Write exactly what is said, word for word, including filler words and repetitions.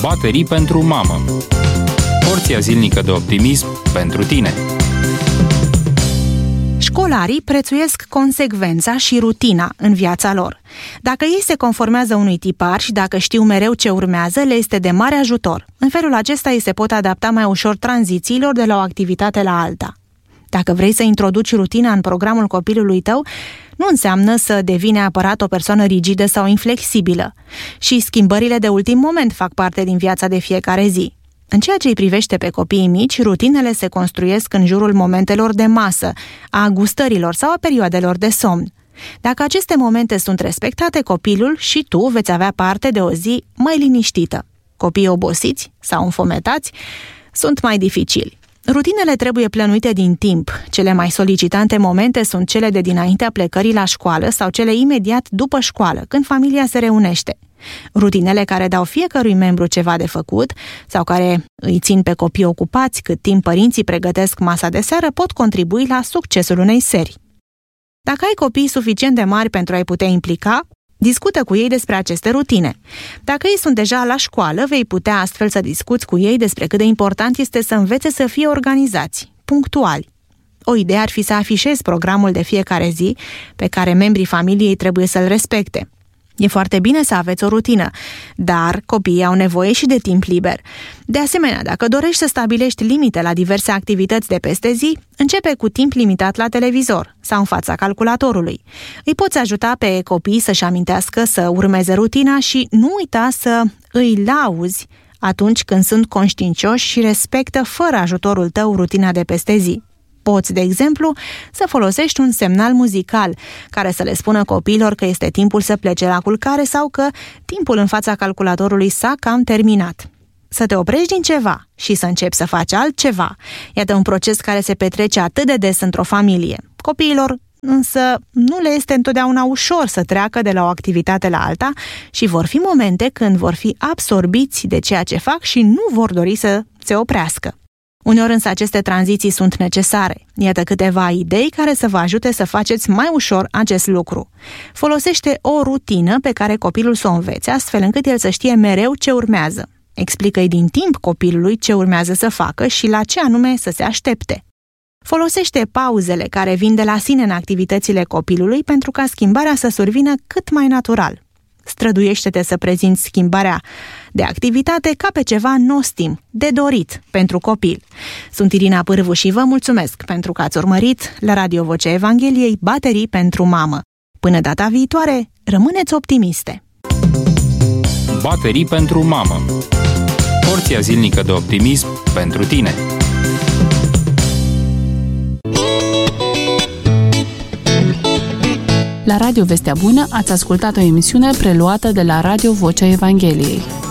Baterii pentru mamă. Porția zilnică de optimism pentru tine. Școlarii prețuiesc consecvența și rutina în viața lor. Dacă ei se conformează unui tipar și dacă știu mereu ce urmează, le este de mare ajutor. În felul acesta ei se pot adapta mai ușor tranzițiilor de la o activitate la alta. Dacă vrei să introduci rutina în programul copilului tău, nu înseamnă să devii neapărat o persoană rigidă sau inflexibilă. Și schimbările de ultim moment fac parte din viața de fiecare zi. În ceea ce îi privește pe copiii mici, rutinele se construiesc în jurul momentelor de masă, a gustărilor sau a perioadelor de somn. Dacă aceste momente sunt respectate, copilul și tu veți avea parte de o zi mai liniștită. Copiii obosiți sau înfometați sunt mai dificili. Rutinele trebuie plănuite din timp. Cele mai solicitante momente sunt cele de dinaintea plecării la școală sau cele imediat după școală, când familia se reunește. Rutinele care dau fiecărui membru ceva de făcut sau care îi țin pe copii ocupați cât timp părinții pregătesc masa de seară pot contribui la succesul unei serii. Dacă ai copii suficient de mari pentru a-i putea implica, discută cu ei despre aceste rutine. Dacă ei sunt deja la școală, vei putea astfel să discuți cu ei despre cât de important este să învețe să fie organizați, punctuali. O idee ar fi să afișezi programul de fiecare zi pe care membrii familiei trebuie să-l respecte. E foarte bine să aveți o rutină, dar copiii au nevoie și de timp liber. De asemenea, dacă dorești să stabilești limite la diverse activități de peste zi, începe cu timp limitat la televizor sau în fața calculatorului. Îi poți ajuta pe copii să-și amintească să urmeze rutina și nu uita să îi lauzi atunci când sunt conștiincioși și respectă fără ajutorul tău rutina de peste zi. Poți, de exemplu, să folosești un semnal muzical care să le spună copiilor că este timpul să plece la culcare sau că timpul în fața calculatorului s-a cam terminat. Să te oprești din ceva și să începi să faci altceva. Iată un proces care se petrece atât de des într-o familie. Copiilor însă nu le este întotdeauna ușor să treacă de la o activitate la alta și vor fi momente când vor fi absorbiți de ceea ce fac și nu vor dori să se oprească. Uneori însă aceste tranziții sunt necesare. Iată câteva idei care să vă ajute să faceți mai ușor acest lucru. Folosește o rutină pe care copilul să o învețe, astfel încât el să știe mereu ce urmează. Explică-i din timp copilului ce urmează să facă și la ce anume să se aștepte. Folosește pauzele care vin de la sine în activitățile copilului pentru ca schimbarea să survină cât mai natural. Străduiește-te să prezinți schimbarea de activitate ca pe ceva nostim, de dorit pentru copil. Sunt Irina Pârvu și vă mulțumesc pentru că ați urmărit la Radio Vocea Evangheliei Baterii pentru mamă. Până data viitoare, rămâneți optimiste! Baterii pentru mamă. Porția zilnică de optimism pentru tine. La Radio Vestea Bună ați ascultat o emisiune preluată de la Radio Vocea Evangheliei.